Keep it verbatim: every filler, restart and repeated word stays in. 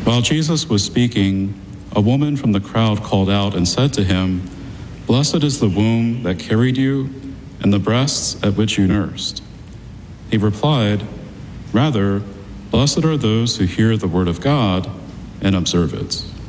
While Jesus was speaking, a woman from the crowd called out and said to him, "Blessed is the womb that carried you and the breasts at which you nursed." He replied, "Rather, blessed are those who hear the word of God and observe it."